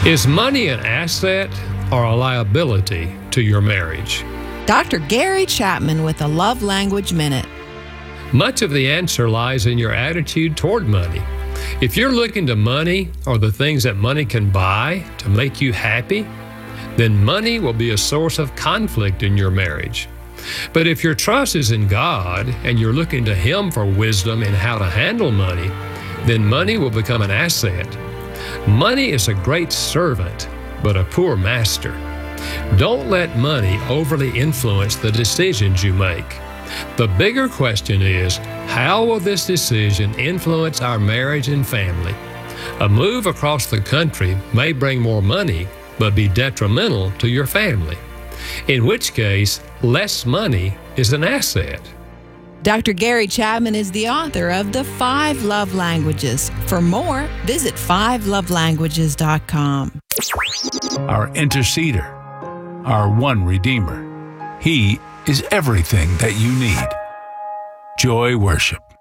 Is money an asset or a liability to your marriage? Dr. Gary Chapman with a Love Language Minute. Much of the answer lies in your attitude toward money. If you're looking to money or the things that money can buy to make you happy, then money will be a source of conflict in your marriage. But if your trust is in God and you're looking to Him for wisdom in how to handle money, then money will become an asset. Money is a great servant, but a poor master. Don't let money overly influence the decisions you make. The bigger question is, how will this decision influence our marriage and family? A move across the country may bring more money, but be detrimental to your family. In which case, less money is an asset. Dr. Gary Chapman is the author of The 5 Love Languages. For more, visit 5lovelanguages.com. Our interceder, our one Redeemer. He is everything that you need. Joy Worship.